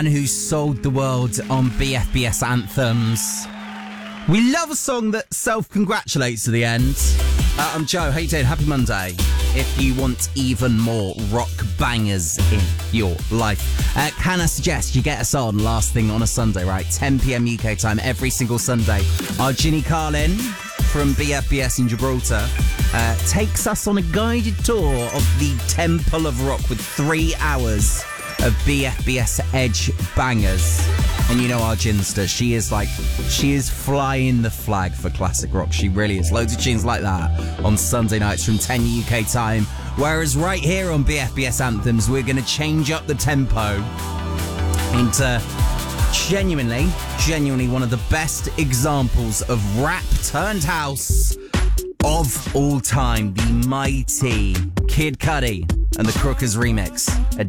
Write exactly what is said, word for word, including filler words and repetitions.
Who sold the world on B F B S anthems. We love a song that self-congratulates at the end. Uh, I'm Joe. How you doing? Happy Monday. If you want even more rock bangers in your life, uh, can I suggest you get us on last thing on a Sunday, right? ten p.m. U K time every single Sunday. Our Ginny Carlin from B F B S in Gibraltar uh, takes us on a guided tour of the Temple of Rock with three hours of B F B S Edge bangers. And you know our Ginster, she is like, she is flying the flag for classic rock. She really is. Loads of tunes like that on Sunday nights from ten U K time. Whereas right here on B F B S Anthems, we're going to change up the tempo into genuinely, genuinely one of the best examples of rap turned house of all time. The mighty Kid Cudi and the Crookers remix, A